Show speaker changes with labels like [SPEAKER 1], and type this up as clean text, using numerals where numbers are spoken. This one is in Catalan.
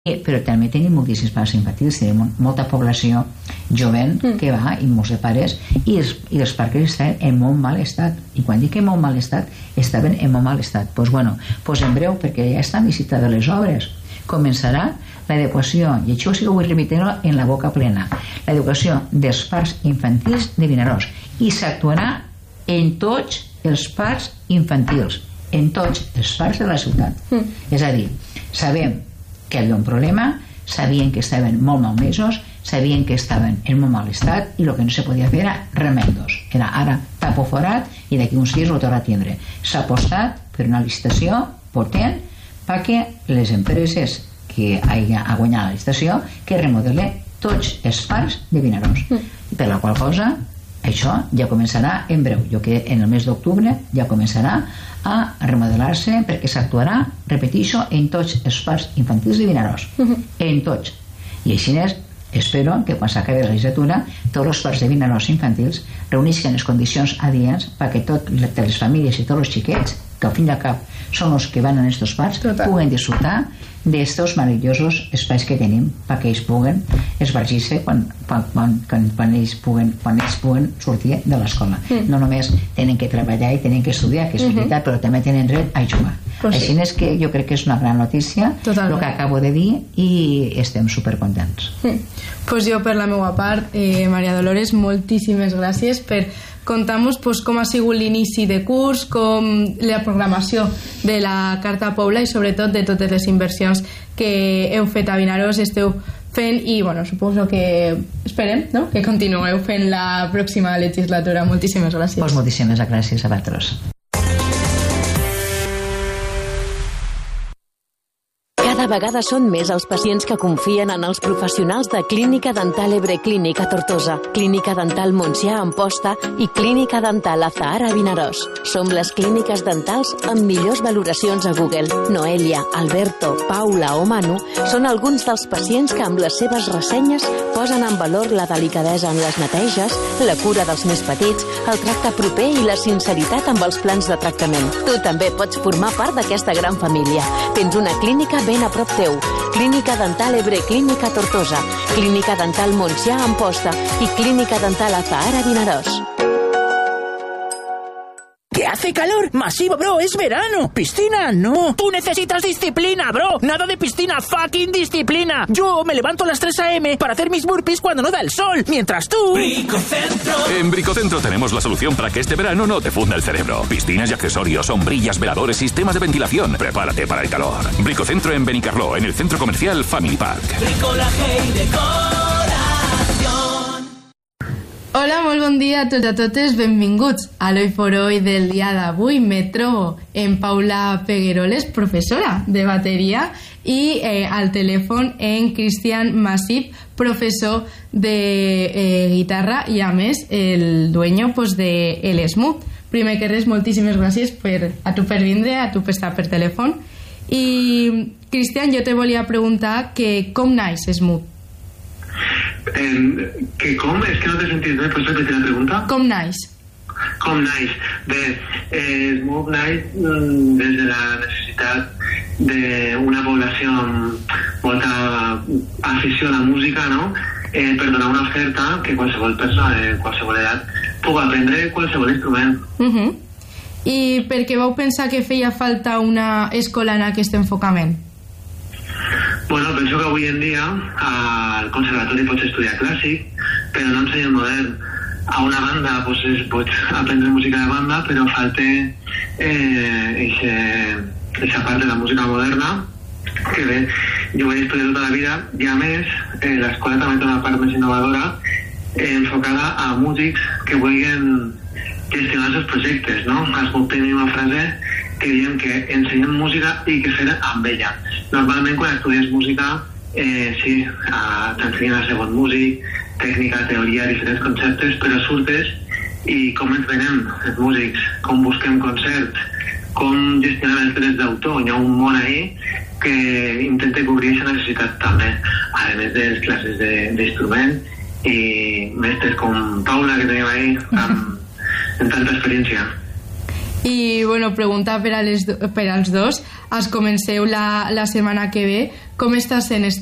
[SPEAKER 1] Però també tenim moltíssims pares infantils, tenim molta població jovent que va, i molts de pares, i els parcs estan en molt mal estat, i quan dic en molt mal estat, estaven en molt mal estat. Doncs en breu, perquè ja estan visitant les obres, començarà l'adequació, i això sí que vull repetir-ho en la boca plena, l'adequació dels parcs infantils de Vinaròs, i s'actuarà en tots els parcs infantils, en tots els parcs de la ciutat. És a dir, sabem que hi havia un problema, sabien que estaven molt malmesos, sabien que estaven en molt mal estat, i el que no se podia fer era remendos, era ara tapo forat i d'aquí uns dies ho torna a tindre. S'ha apostat per una licitació potent perquè les empreses que hagin guanyat la licitació que remodelen tots els parcs de Vinaròs, per la qual cosa això ja començarà en breu. Jo que en el mes d'octubre ja començarà a remodelar-se, perquè s'actuarà, repeteixo, en tots els parcs infantils de Vinaròs, en tots. I així espero que quan s'acabi la legislatura tots els parcs de Vinaròs infantils reuneixen les condicions adients perquè totes les famílies i tots els xiquets, que al fin i al cap són els que van a aquests parcs, puguen disfrutar d'estos meravellosos espais que tenim perquè ells puguen esbargir-se quan ells puguen sortir de l'escola. No només tenen que treballar i tenen que estudiar, que és veritat, però també tenen dret a jugar. Així és que jo crec que és una gran notícia el que acabo de dir, i estem supercontents.
[SPEAKER 2] Pues jo, per la meva part, Maria Dolores, moltíssimes gràcies per contar-nos com ha sigut l'inici de curs, com la programació de la Carta Pobla i sobretot de totes les inversions que heu fet a Vinaròs, esteu fent, i suposo que esperem que continueu fent la pròxima legislatura. Moltíssimes gràcies.
[SPEAKER 1] Pues moltíssimes gràcies a vosaltres.
[SPEAKER 3] Cada vegada són més els pacients que confien en els professionals de Clínica Dental Ebre Clínica Tortosa, Clínica Dental Montsià Amposta i Clínica Dental Azahara Vinaròs. Som les clíniques dentals amb millors valoracions a Google. Noelia, Alberto, Paula o Manu són alguns dels pacients que amb les seves ressenyes posen en valor la delicadesa en les neteges, la cura dels més petits, el tracte proper i la sinceritat amb els plans de tractament. Tu també pots formar part d'aquesta gran família. Tens una clínica ben a prop teu. Clínica Dental Ebre Clínica Tortosa, Clínica Dental Montsià Amposta i Clínica Dental Azahara Vinaròs.
[SPEAKER 4] ¿Qué hace calor? Masivo, bro, es verano. Piscina, no. Tú necesitas disciplina, bro. Nada de piscina, fucking disciplina. Yo me levanto a las 3 a.m. para hacer mis burpees cuando no da el sol, mientras tú...
[SPEAKER 5] Bricocentro. En Bricocentro tenemos la solución para que este verano no te funda el cerebro. Piscinas y accesorios, sombrillas, veladores, sistema de ventilación. Prepárate para el calor. Bricocentro en Benicarló, en el centro comercial Family Park. Bricolaje y decoración.
[SPEAKER 2] Hola, molt bon dia a tots i a totes, benvinguts a l'Oi for Oi del dia d'avui. Me trobo en Paula Pegueroles, professora de bateria, i al telèfon en Cristian Masip, professor de guitarra i a més el dueño de l'Smooth. Primer que res, moltíssimes gràcies a tu per vindre, a tu per estar per telèfon. I Cristian, jo te volia preguntar que com naix Smooth?
[SPEAKER 6] ¿Que com? Es que no te sentís bé, ¿puedes repetir la pregunta?
[SPEAKER 2] Com naix?
[SPEAKER 6] Com naix? Bé, Smooth naix des de la necessitat d'una població amb molta afició a la música, no? Per donar una oferta que qualsevol persona de qualsevol edat pugui aprendre qualsevol instrument.
[SPEAKER 2] I per què vau pensar que feia falta una escola en aquest enfocament?
[SPEAKER 6] Bueno, penso que avui en dia al conservatori pots estudiar clàssic, però no ensenyen modern. A una banda pots aprendre música de banda, però falta aquesta part de la música moderna, que bé, jo vaig estudiar tota la vida, i a més l'escola també té una part més innovadora enfocada a músics que vulguin gestionar els seus projectes, no? Has tenir una frase que diuen que ensenyen música i que fer amb ella. Normalment quan estudies música sí, t'ensenyen a ser bon músic, tècnica, teoria, diferents conceptes, però surtes i com ens venem els músics, com busquem concerts, com gestionem els drets d'autor. Hi ha un món ahí que intenta cobrir aquesta necessitat també, a més de les classes d'instrument i mestres com Paula, que tenim ahí, amb tanta experiència.
[SPEAKER 2] I, bueno, pregunta per als dos. Es comenceu la setmana que ve. com està sent